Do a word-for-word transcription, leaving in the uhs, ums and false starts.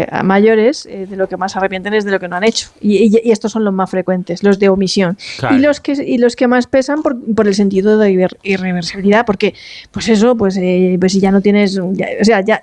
mayores, eh, de lo que más se arrepienten es de lo que no han hecho. Y, y, y estos son los más frecuentes, los de omisión. Claro. Y los que y los que más pesan por, por el sentido de irreversibilidad, porque, pues eso, pues, eh, pues si ya no tienes, ya, o sea, ya